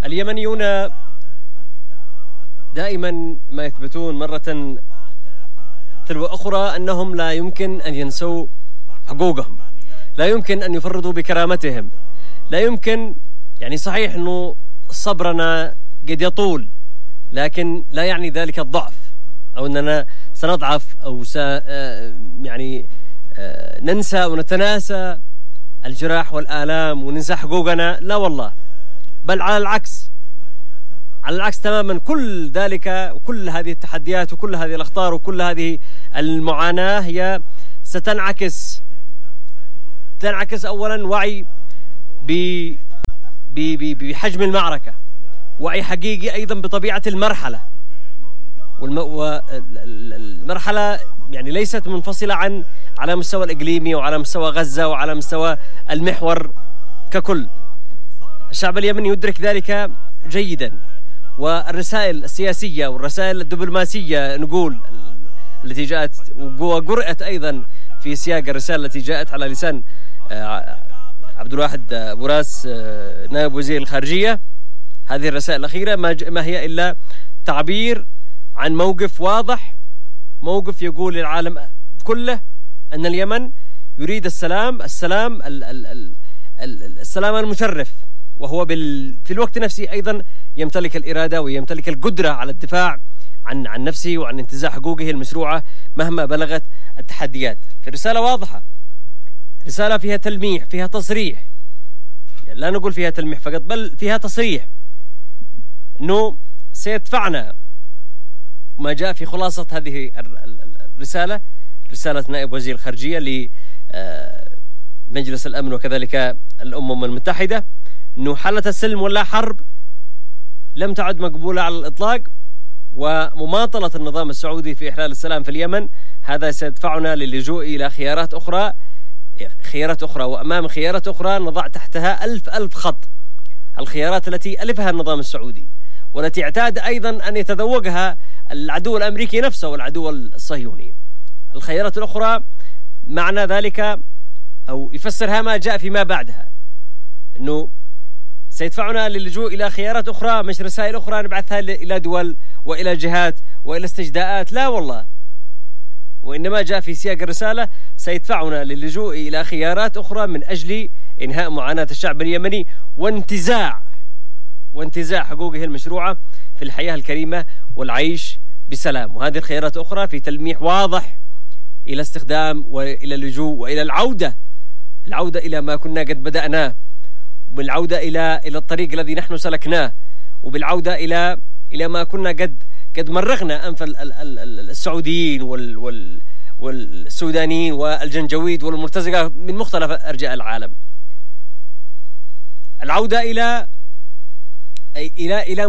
اليمنيون دائما ما يثبتون مرة تلو أخرى أنهم لا يمكن أن ينسوا حقوقهم، لا يمكن أن يفرطوا بكرامتهم، لا يمكن، يعني صحيح أنه صبرنا قد يطول، لكن لا يعني ذلك الضعف أو أننا سنضعف أو ننسى ونتناسى الجراح والآلام وننسى حقوقنا. لا والله، بل على العكس، على العكس تماما. كل ذلك وكل هذه التحديات وكل هذه الأخطار وكل هذه المعاناة هي ستنعكس أولا وعي بحجم المعركة، وعي حقيقي أيضا بطبيعة المرحلة، والمرحلة يعني ليست منفصلة على مستوى الإقليمي وعلى مستوى غزة وعلى مستوى المحور ككل. الشعب اليمني يدرك ذلك جيدا، والرسائل السياسية والرسائل الدبلوماسية نقول التي جاءت وقرأت أيضا في سياق الرسالة التي جاءت على لسان عبد الواحد أبو راس نائب وزير الخارجية، هذه الرسائل الأخيرة ما هي إلا تعبير عن موقف واضح، موقف يقول للعالم كله أن اليمن يريد السلام المشرف، وهو في الوقت نفسه أيضا يمتلك الإرادة ويمتلك القدرة على الدفاع عن نفسه وعن انتزاع حقوقه المشروعة مهما بلغت التحديات. في رسالة واضحة، رسالة فيها تلميح، فيها تصريح، يعني لا نقول فيها تلميح فقط بل فيها تصريح أنه سيدفعنا ما جاء في خلاصة هذه الرسالة، رسالة نائب وزير الخارجية لمجلس الأمن وكذلك الأمم المتحدة، أنه حالة السلم ولا حرب لم تعد مقبولة على الإطلاق، ومماطلة النظام السعودي في إحلال السلام في اليمن هذا سيدفعنا للجوء إلى خيارات أخرى، وأمام خيارات أخرى نضع تحتها ألف خط، الخيارات التي ألفها النظام السعودي والتي اعتاد أيضا أن يتذوقها العدو الأمريكي نفسه والعدو الصهيوني. الخيارات الأخرى معنى ذلك أو يفسرها ما جاء فيما بعدها، أنه سيدفعنا للجوء إلى خيارات أخرى، مش رسائل أخرى نبعثها إلى دول وإلى جهات وإلى استجداءات، لا والله، وإنما جاء في سياق الرسالة سيدفعنا للجوء إلى خيارات أخرى من أجل إنهاء معاناة الشعب اليمني وانتزاع حقوقه المشروعة في الحياة الكريمة والعيش بسلام. وهذه الخيارات أخرى في تلميح واضح إلى استخدام وإلى اللجوء وإلى العودة إلى ما كنا قد بدأناه، وبالعودة إلى الطريق الذي نحن سلكناه، وبالعودة إلى ما كنا قد مرغنا أنف السعوديين والسودانيين والجنجويد والمرتزقة من مختلف أرجاء العالم. العودة إلى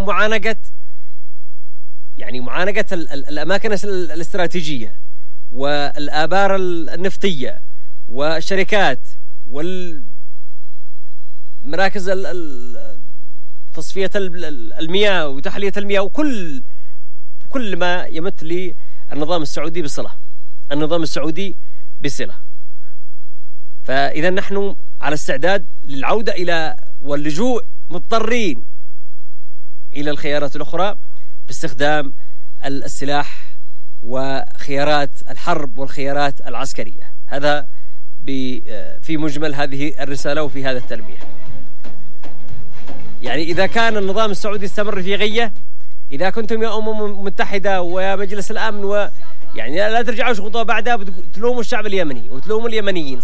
معانقة الأماكن الاستراتيجية والآبار النفطية والشركات والمراكز تصفية المياه وتحلية المياه وكل ما يمت للنظام السعودي بصلة. فإذا نحن على استعداد للعودة إلى واللجوء مضطرين إلى الخيارات الأخرى باستخدام السلاح وخيارات الحرب والخيارات العسكرية. هذا في مجمل هذه الرسالة وفي هذا التلميح. يعني إذا كان النظام السعودي استمر في غيه، إذا كنتم يا أمم متحدة ويا مجلس الأمن يعني لا ترجعوا شغطوا بعدها تلوموا الشعب اليمني وتلوموا اليمنيين.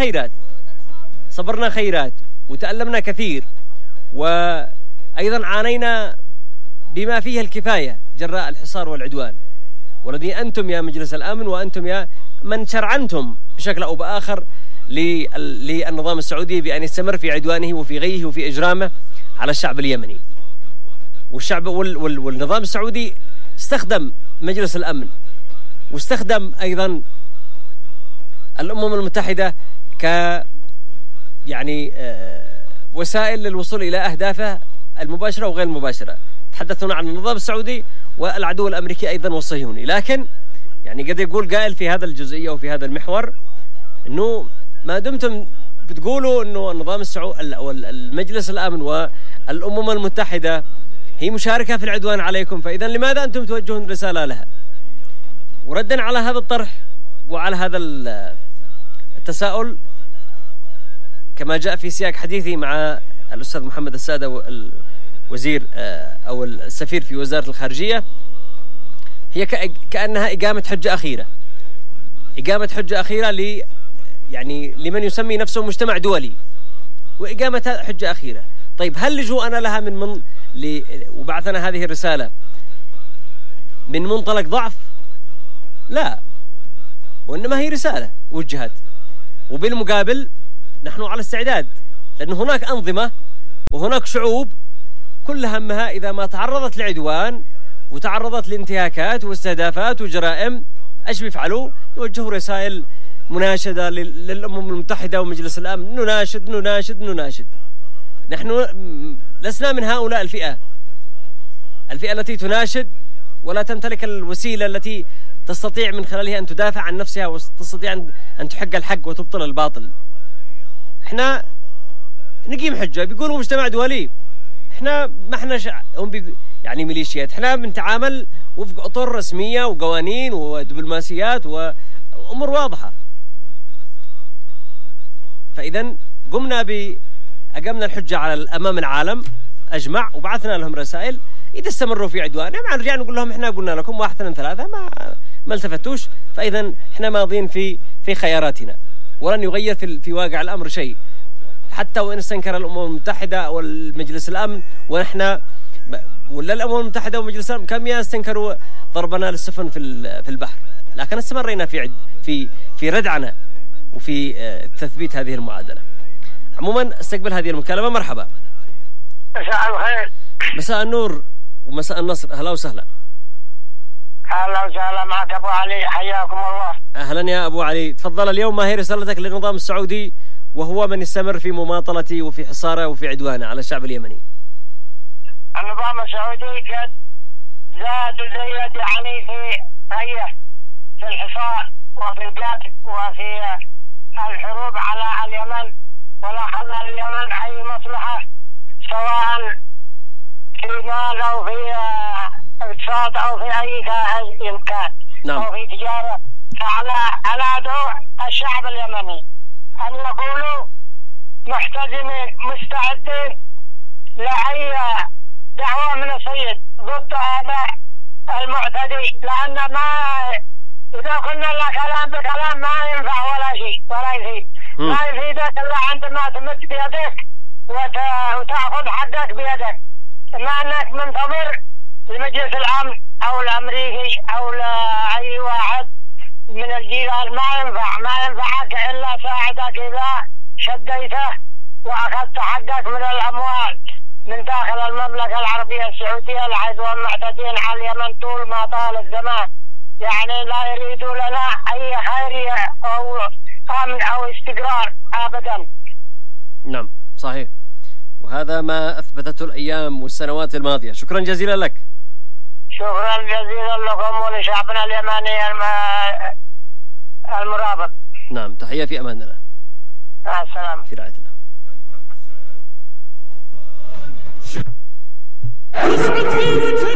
صبرنا خيرات وتألمنا كثير، وأيضا عانينا بما فيه الكفاية جراء الحصار والعدوان، والذي أنتم يا مجلس الأمن وأنتم يا من شرعنتم بشكل أو بآخر للنظام السعودي بأن يستمر في عدوانه وفي غيه وفي إجرامه على الشعب اليمني. والشعب والنظام السعودي استخدم مجلس الأمن واستخدم أيضا الأمم المتحدة وسائل للوصول إلى أهدافه المباشرة وغير المباشرة. تحدثنا عن النظام السعودي والعدو الأمريكي أيضا والصهيوني، لكن قد يقول قائل في هذا الجزئية وفي هذا المحور أنه ما دمتم بتقولوا أنه النظام السعودي والمجلس الأمن الأمم المتحدة هي مشاركة في العدوان عليكم، فإذا لماذا أنتم توجهون رسالة لها؟ وردا على هذا الطرح وعلى هذا التساؤل، كما جاء في سياق حديثي مع الأستاذ محمد السادة الوزير أو السفير في وزارة الخارجية، هي كأنها إقامة حجة أخيرة، إقامة حجة أخيرة يعني لمن يسمي نفسه مجتمع دولي، وإقامة حجة أخيرة. طيب هل لجوءنا لها وبعثنا هذه الرسالة من منطلق ضعف؟ لا، وإنما هي رسالة وجهت، وبالمقابل نحن على استعداد، لأن هناك أنظمة وهناك شعوب كل همها إذا ما تعرضت لعدوان وتعرضت لانتهاكات واستهدافات وجرائم ايش بيفعلوا؟ يوجهوا رسائل مناشدة للأمم المتحدة ومجلس الأمن، نناشد نناشد نناشد. نحن لسنا من هؤلاء الفئة التي تناشد ولا تمتلك الوسيلة التي تستطيع من خلالها أن تدافع عن نفسها وتستطيع أن تحق الحق وتبطل الباطل. احنا نقيم حجة، بيقولوا مجتمع دولي، احنا ما احنا يعني ميليشيات، احنا بنتعامل وفق اطر رسميه وقوانين ودبلوماسيات وامور واضحه. فاذا اقمنا الحجه على امام العالم اجمع، وبعثنا لهم رسائل. اذا استمروا في عدوان يعني نرجع نقول لهم احنا قلنا لكم 1 2 3 ما التفتوش، فاذا احنا ماضين في خياراتنا، ولن يغير في واقع الامر شيء، حتى وان استنكر الامم المتحده والمجلس الامن، ونحن ولا الأمم المتحدة ومجلس الأمن كم يستنكروا ضربنا للسفن في البحر، لكن استمرينا في ردعنا وفي تثبيت هذه المعادلة. عموما استقبل هذه المكالمة. مرحبا. مساء الخير. مساء النور ومساء النصر، أهلا وسهلا. أهلا وسهلا معك أبو علي، حياكم الله. أهلا يا أبو علي، تفضل. اليوم ما هي رسالتك للنظام السعودي وهو من يستمر في مماطلته وفي حصاره وفي عدوانه على الشعب اليمني؟ النظام السعودي قد زاد الزيد يعني في الحصار وفي القتل وفي الحروب على اليمن، ولا خلى اليمن أي مصلحة سواء في مال أو في اقتصاد أو في أي كان. نعم. أو في تجارة. فعلى دور الشعب اليمني أن يقولوا محتزمين مستعدين لأي دعوة من السيد ضد هذا المعتدي، لأن إذا كنا لا كلام بكلام ما ينفع ولا شيء ولا يفيد. ما يفيدك إلا عندما تمد بيدك وتأخذ حقك بيدك. إما أنك منتظر لمجلس الأمن أو الأمريكي أو لأي واحد من الجيران، ما ينفعك إلا ساعدك إذا شديته وأخذت حقك من الأموال من داخل المملكة العربية السعودية، الحيث هم معتدين على اليمن طول ما طال الزمان. يعني لا يريدوا لنا أي خير أو أمن أو استقرار أبدا. نعم صحيح، وهذا ما أثبتته الأيام والسنوات الماضية. شكرا جزيلا لك. شكرا جزيلا لكم ولشعبنا اليمني المرابط. نعم، تحية، في أمان الله. مع السلامة. في رعاية الله.